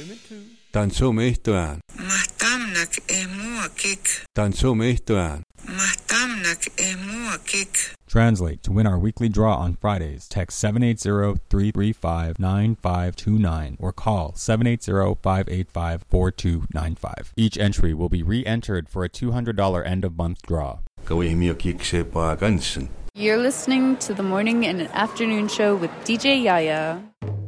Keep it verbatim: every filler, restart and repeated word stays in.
Tansumistoään. Mahtamnak e mua kik. Tansumistoään. Mahtamnak e mua kik. Translate. To win our weekly draw on Fridays, text seven eight zero, three three five, nine five two nine or call seven eight zero, five eight five, four two nine five. Each entry will be re-entered for a two hundred dollars end-of-month draw. You're listening to the morning and afternoon show with D J Yaya.